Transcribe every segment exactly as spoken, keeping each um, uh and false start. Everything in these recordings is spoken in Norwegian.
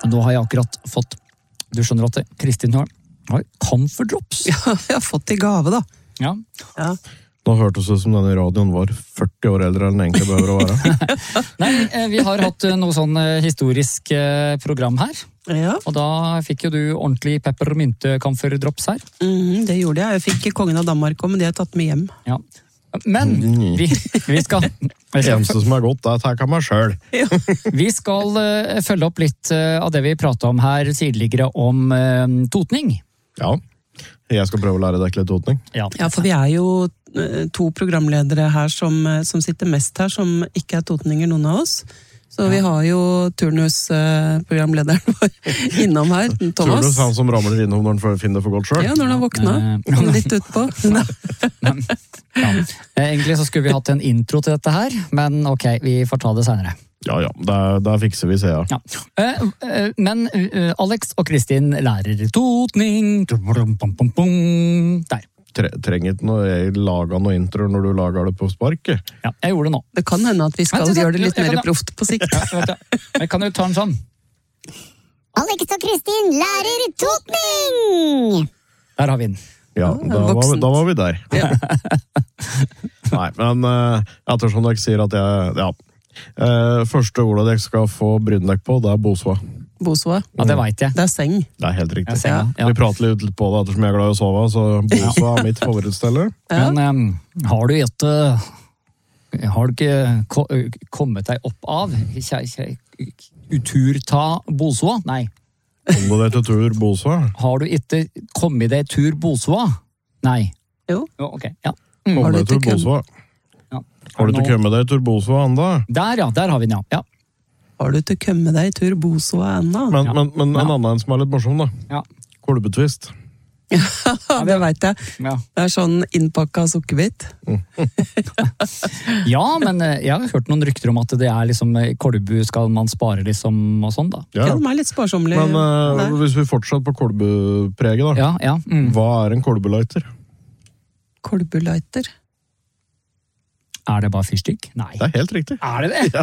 Nå har jeg akkurat fått, du skjønner at Kristin har, har camphor drops. Ja, jeg har fått i gave da. Ja. Ja. Nå hørtes det som denne radioen var førti år eldre enn den egentlig behøver å være. Nei, vi har hatt noe sånn historisk program her. Ja. Og da fikk jo du ordentlig peppermynte-camphor drops her. Mm, det gjorde jeg. Jeg fikk kongen av Danmark også, men de har tatt med hjem. Ja. Men vi, vi skal... Det eneste som er godt, det er takk av meg selv. Ja. Vi skal uh, følge opp litt uh, av det vi pratet om her tidligere om uh, totning. Ja, jeg skal prøve å lære deg litt totning. Ja. Ja, for vi er jo uh, to programledere her som, uh, som sitter mest her, som ikke er totninger, noen av oss. Så ja. Vi har jo turnus-programlederen uh, vår innom her, Thomas. Turnus, han som ramler innom når han finner det for godt selv. Ja, når han våkner. Uh, litt utpå. Ja. Egentlig så skulle vi hatt en intro til dette her, men ok, vi får ta det senere. Ja, ja, der, der fikser vi seg, ja. Ja. Uh, uh, men uh, Alex og Kristin lærer totning. Der. Tre, trenger ikke noe, jeg lager noe intro når du lager det på sparket. Ja, jeg gjorde det nå. Det kan hende at vi skal gjøre det litt mer proft på sikt. Ja, vet du. Jeg kan jo ta en sånn. Alex og Kristin lærer totning! Der har vi den. Ja, da var, vi, da var vi der. Ja. Nei, men uh, ettersom dere sier at jeg... Ja. Uh, første ordet dere skal få bryne dere på, det er bosva. Bosva? Ja, det vet jeg. Det er seng. Det er helt riktig. Jeg ser, ja. Vi prater litt på det ettersom jeg er glad i å sove, så bosva er mitt favorittstelle. Ja. Men um, har du ikke... Har du ikke ko kommet deg opp av? Tur ta bosva? Nei. Kom du deg til tur bosva? Har du ikke kommet deg tur bosva? Nei. Jo. Jo, ok, ja. Kom Har du deg tur ikke bosva? Ja. Har du ikke kommet deg tur bosva enda? Der, ja, der har vi den, ja. ja. Har du ikke kommet deg i tur Bosva ennå? Men, Ja. men, men en Ja. annen som er litt morsom, da. Ja. Kolbetvist. Ja, det vet jeg. Ja. Det er sånn innpakka sukkerbit. Ja, men eh, jeg har hørt noen rykter om at det er liksom eh, kolbu skal man spare liksom og sånn da. Ja, Ja. de er litt sparsommelig. Men uh, der. hvis vi fortsetter på kolbepreget, da. Ja, ja. Mm. Hva er en kolbelighter? Kolbelighter. Er det bare fyrstikk? Nei. Det er helt riktig. Er det det? Ja.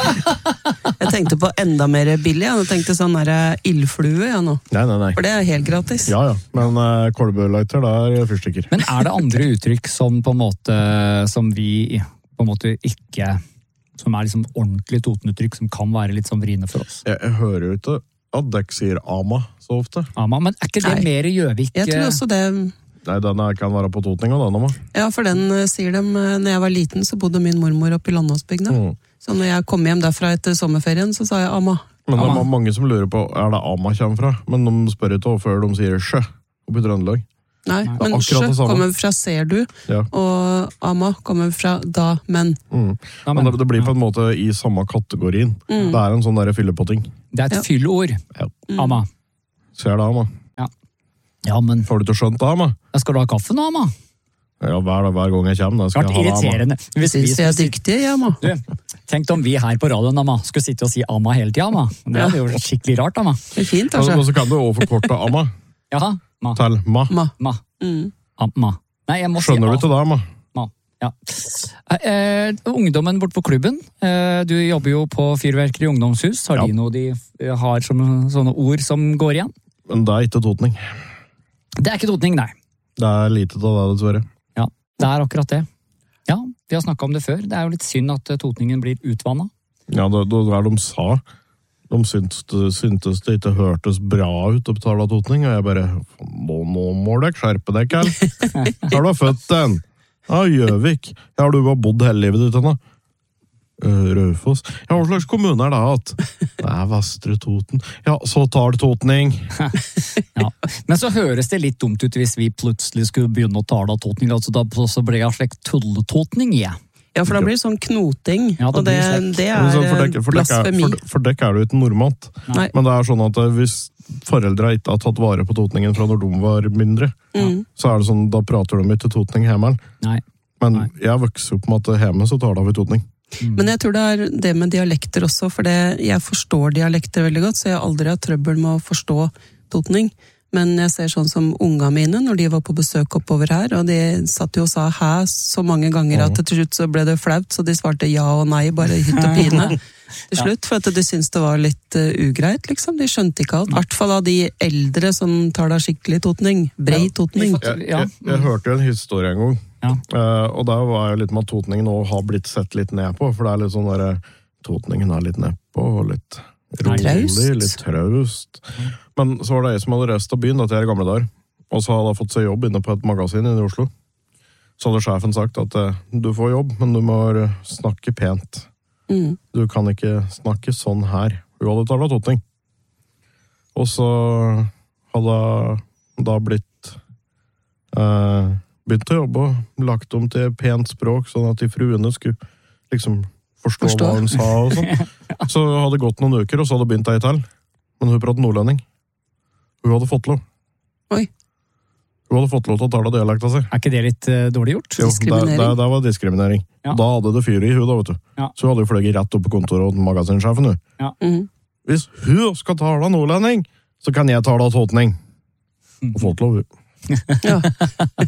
Jeg tenkte på enda mer billig. Jeg tenkte sånn der ildflue, ja, nå. Nei, nei, nei. For det er helt gratis. Ja, ja. Men uh, kolbelighter, det er fyrstikker. Men er det andre uttrykk som på en måte, som vi på en måte ikke, som er liksom ordentlig totenuttrykk, som kan være litt sånn vriene for oss? Jeg, jeg hører jo ikke at dere sier ama så ofte. Ama, men er ikke det Nei. mer Gjøvik? Jeg tror også det. Nei, den her kan være på totninga, den ama. Ja, for den eh, sier dem eh, når jeg var liten, så bodde min mormor oppe i Landåsbygda. Mm. Så når jeg kom hjem derfra etter sommerferien, så sa jeg amma. Men det Ama. er mange som lurer på, er det ama kommer fra? Men de spør ikke før de sier sjø oppe i Trøndelag. Nei, Nei, men akkurat sjø det samme. kommer fra ser du, Ja. og amma kommer fra da, men. Mm. Ja, Men det, det blir på en måte i samme kategorien. Mm. Det er en sånn der fyllepotting. Det er et Ja. fyllord. Ja. Ama. Ser det, ama? Ja, men Får du ikke skjønt det, ama? skal du ha kaffe nå, Ama? Ja, hver, hver gang jeg kommer, da skal Klart jeg ha det, ama. irriterende. Hvis vi Syns jeg skulle er si- dyktig, ja, amma. Du, tenk om vi her på radioen, Ama, skulle sitte og si Ama hele tida, Ama. Det hadde jo vært skikkelig rart, Ama. Det er fint, Og altså. og så kan du også forkorte ama Jaha, Ma. til ma. Ma. Ma. Mm. Ama. Nei, jeg må Skjønner du si ikke det, ama? Ma. Ja. Eh, eh, ungdommen bort på klubben, eh, du jobber jo på Fyrverkeri ungdomshus. Har Ja. de noe de har som sånne ord som går igjen? Men det er ikke totning. Det er ikke totning, nei. Det er lite av det, dessverre. Ja, det er akkurat det. Ja, vi har snakket om det før. Det er jo litt synd at eh, totningen blir utvannet. Ja, det det var det de sa. De syntes det, syntes det ikke hørtes bra ut å betale totning, og jeg bare, nå, nå må dere skjerpe deg, Kjell. Har du født den? Ja, Gjøvik. Ja, har du bare bodd hele livet ditt ennå? Uh, Raufoss. Ja, hva slags kommune er det at? Det er Vestre Toten. Ja, så tar det totning. Ja. Men så høres det litt dumt ut hvis vi plutselig skulle begynne å tale av totning. Altså da så ble jeg slik tulletotning, ja. Ja, for da blir det sånn knoting, Ja, det og det, blir slik. det Men så er For dere for dere er, blasfemi. for, for dere er det jo ikke normalt. Nei. Men det er sånn at eh, hvis foreldre ikke har tatt vare på totningen fra når de var mindre, Mm. så er det sånn, da prater de ikke totning hjemme. Nei. Men Nei. jeg vokser opp med at hjemme så tar det av i totning. Men jeg tror det er det med dialekter også, for det, jeg forstår dialekter veldig godt, så jeg har aldri hatt trøbbel med å forstå totning. Men jeg ser sånn som unga mine, når de var på besøk oppover her, og de satt jo og sa hæ så mange ganger at til slutt så ble det flaut, så de svarte ja og nei, bare hytt og pine. til slutt, for at de syntes det var litt uh, ugreit, liksom. De skjønte ikke alt. I hvert fall av de eldre som tar da skikkelig totning. Brei totning. Jeg, jeg, jeg hørte jo en historie en gang, Ja. uh, og der var jo litt med at totningen nå har blitt sett litt ned på, for det er litt sånn der, totningen er litt nedpå, og litt rolig, Traust. litt traust. Men så var det jeg som hadde reist av byen, dette er i gamle dager, og så hadde jeg fått seg jobb inne på et magasin inne i Oslo. Så hadde sjefen sagt at uh, du får jobb, men du må snakke pent. Mm. Du kan ikke snakke sånn her. Hun hadde talt av totning. Og så hadde hun da blitt uh, begynt å jobbe og lagt om til pent språk, sånn at de fruene skulle liksom forstå, Forstå. hva hun sa og sånn. Så hadde det gått noen uker, og så hadde begynt ei til. Men hun pratet nordlending. Hun hadde fått lov. Oi. Hun hadde fått lov til å tale dialekta si. Er ikke det litt uh, dårlig gjort? Jo, Diskriminering. Det, det, det var diskriminering. Ja. Da hadde det fyr i hun da, vet du. Ja. Så hun hadde jo fløyet rett opp på kontoret og magasinsjefen, hun. Mm. Hvis hun skal tale nordlending, så kan jeg tale totning. Og fått lov, hun. Ja.